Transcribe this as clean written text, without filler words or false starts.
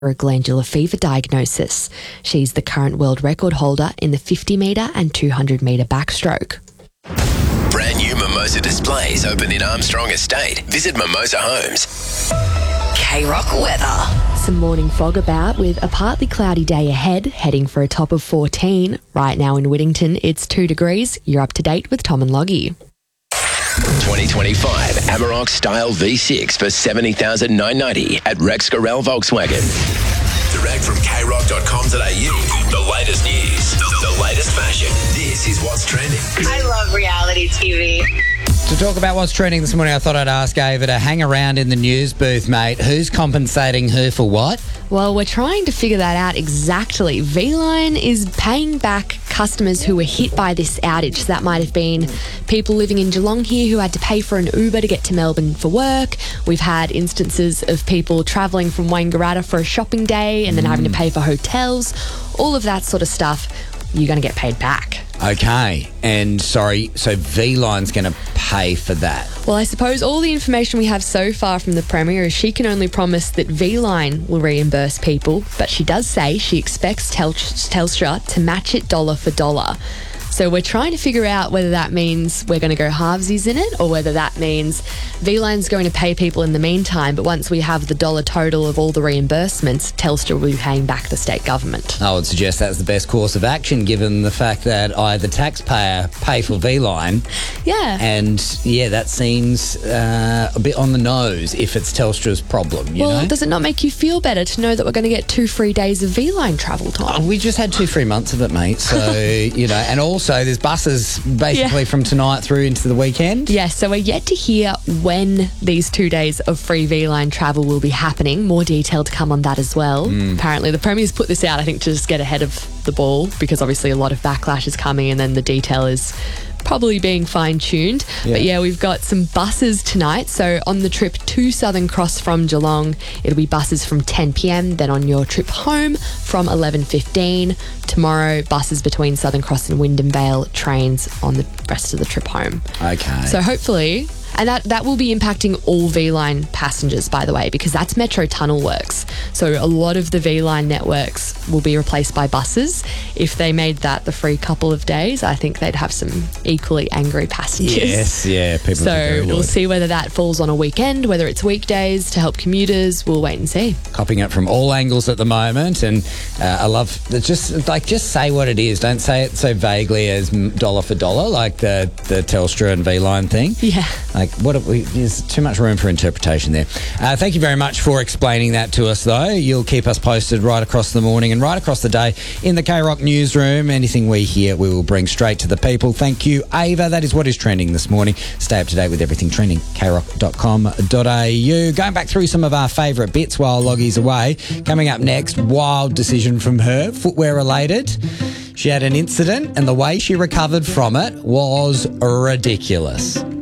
a glandular fever diagnosis. She's the current world record holder in the 50 metre and 200 metre backstroke. Brand new Mimosa displays open in Armstrong Estate. Visit Mimosa Homes. K-Rock weather. Some morning fog about with a partly cloudy day ahead, heading for a top of 14. Right now in Whittington, it's 2 degrees. You're up to date with Tom and Loggie. 2025 Amarok Style V6 for $70,990 at Rex Gorell Volkswagen. Direct from krock.com.au. The latest news, the latest fashion. This is what's trending. I love reality TV. To talk about what's trending this morning, I thought I'd ask Ava to hang around in the news booth, mate. Who's compensating who for what? Well, we're trying to figure that out exactly. V-Line is paying back customers who were hit by this outage. So that might have been people living in Geelong here who had to pay for an Uber to get to Melbourne for work. We've had instances of people travelling from Wangaratta for a shopping day and then having to pay for hotels. All of that sort of stuff, you're going to get paid back. Okay, and so V-Line's going to pay for that. Well, I suppose all the information we have so far from the Premier is she can only promise that V-Line will reimburse people, but she does say she expects Telstra to match it dollar for dollar. So we're trying to figure out whether that means we're going to go halvesies in it or whether that means V-Line's going to pay people in the meantime, but once we have the dollar total of all the reimbursements, Telstra will be paying back the state government. I would suggest that's the best course of action given the fact that I, the taxpayer, pay for V-Line. Yeah. And, yeah, that seems a bit on the nose if it's Telstra's problem, you know? Does it not make you feel better to know that we're going to get 2 free days of V-Line travel time? We just had 2 free months of it, mate. So, you know, and also there's buses basically from tonight through into the weekend. Yes, so we're yet to hear when these 2 days of free V-Line travel will be happening. More detail to come on that as well. Apparently the Premier's put this out, I think, to just get ahead of the ball because obviously a lot of backlash is coming and then the detail is probably being fine-tuned. Yeah. But yeah, we've got some buses tonight. So on the trip to Southern Cross from Geelong, it'll be buses from 10 p.m. Then on your trip home from 11:15. Tomorrow, buses between Southern Cross and Wyndham Vale, trains on the rest of the trip home. Okay. So hopefully... And that will be impacting all V-Line passengers, by the way, because that's Metro Tunnel works. So a lot of the V-Line networks will be replaced by buses. If they made that the free couple of days, I think they'd have some equally angry passengers. Yes, yeah. So we'll see whether that falls on a weekend, whether it's weekdays to help commuters. We'll wait and see. Copping it from all angles at the moment, and I love just say what it is. Don't say it so vaguely as dollar for dollar, like the Telstra and V-Line thing. Yeah. There's too much room for interpretation there. Thank you very much for explaining that to us, though. You'll keep us posted right across the morning and right across the day in the K-Rock newsroom. Anything we hear, we will bring straight to the people. Thank you, Ava. That is what is trending this morning. Stay up to date with everything trending. krock.com.au. Going back through some of our favourite bits while Loggie's away. Coming up next, wild decision from her, footwear related. She had an incident and the way she recovered from it was ridiculous.